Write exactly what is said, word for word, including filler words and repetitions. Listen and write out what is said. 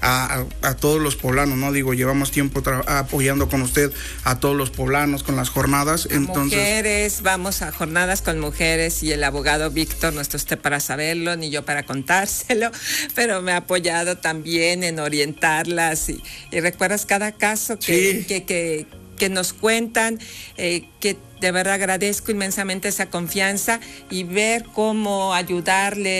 a, a, a todos los poblanos, ¿no? Digo, llevamos tiempo tra- apoyando con usted a todos los poblanos con las jornadas. A entonces mujeres, vamos a jornadas con mujeres y el abogado Víctor, no está usted para saberlo, ni yo para contárselo, pero me ha apoyado también en orientarlas y, y recuerdas cada caso que, sí. que, que, que nos cuentan, eh, que de verdad agradezco inmensamente esa confianza y ver cómo ayudarle